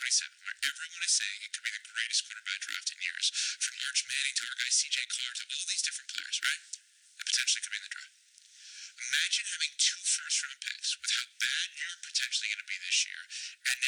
2027, where everyone is saying it could be the greatest quarterback draft in years, from Arch Manning to our guy C.J. Carr to all these different players, right? That potentially could be in the draft. Imagine having 2 first-round picks with how bad you're potentially going to be this year, and